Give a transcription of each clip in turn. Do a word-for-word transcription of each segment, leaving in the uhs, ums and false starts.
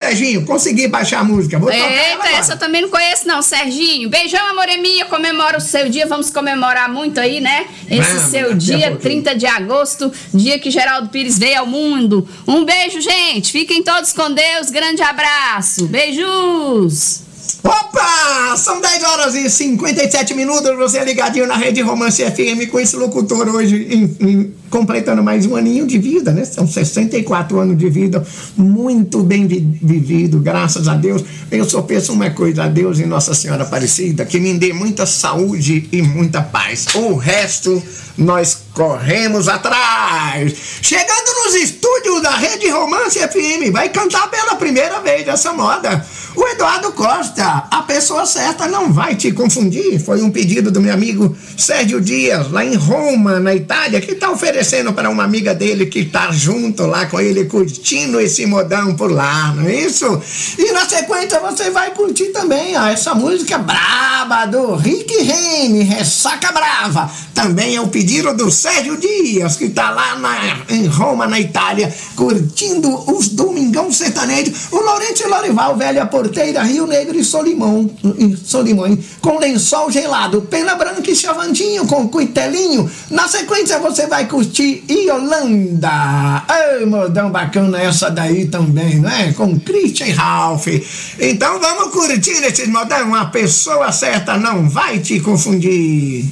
Serginho, consegui baixar a música. Vou tocar ela Eita, agora. essa eu também não conheço não, Serginho. Beijão, amor minha, comemora o seu dia, vamos comemorar muito aí, né? Esse Vamos, seu daqui a dia, pouquinho. trinta de agosto, dia que Geraldo Pires veio ao mundo. Um beijo, gente, fiquem todos com Deus, grande abraço, beijos! Opa! São dez horas e cinquenta e sete minutos, você ligadinho na Rede Romance F M com esse locutor hoje, em, em, completando mais um aninho de vida, né? São sessenta e quatro anos de vida, muito bem vi, vivido, graças a Deus. Eu só penso uma coisa, a Deus e Nossa Senhora Aparecida, que me dê muita saúde e muita paz. O resto, nós corremos atrás. Chegando nos estúdios da Rede Romance F M, vai cantar pela primeira vez essa moda. O Eduardo Costa, a pessoa certa não vai te confundir. Foi um pedido do meu amigo Sérgio Dias, lá em Roma, na Itália, que está oferecendo para uma amiga dele que está junto lá com ele, curtindo esse modão por lá, não é isso? E na sequência você vai curtir também, ó, essa música braba do Rick Renner, Ressaca Brava. Também é o pedido do Sérgio Dias, que está lá na, em Roma, na Itália, curtindo os Domingão Sertanejos. O Laurenti Lorival, Velha Porteira, Rio Negro e Solimão, e Solimões, com lençol gelado, Pena Branca e Chavantinho, com cuitelinho. Na sequência você vai curtir Iolanda. Ei, modão bacana essa daí também, não é? Com Christian Ralph. Então vamos curtir esses modão. A pessoa certa não vai te confundir.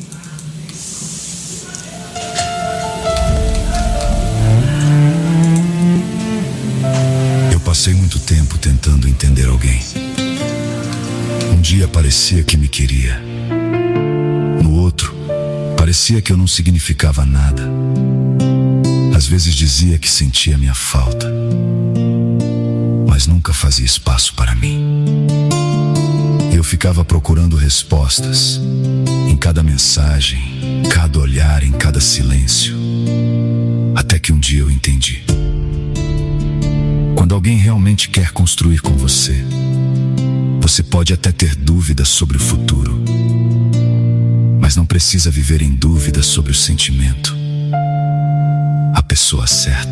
Passei muito tempo tentando entender alguém. Um dia parecia que me queria. No outro, parecia que eu não significava nada. Às vezes dizia que sentia minha falta, mas nunca fazia espaço para mim. Eu ficava procurando respostas em cada mensagem, cada olhar, em cada silêncio. Até que um dia eu entendi. Quando alguém realmente quer construir com você, você pode até ter dúvidas sobre o futuro, mas não precisa viver em dúvidas sobre o sentimento. A pessoa certa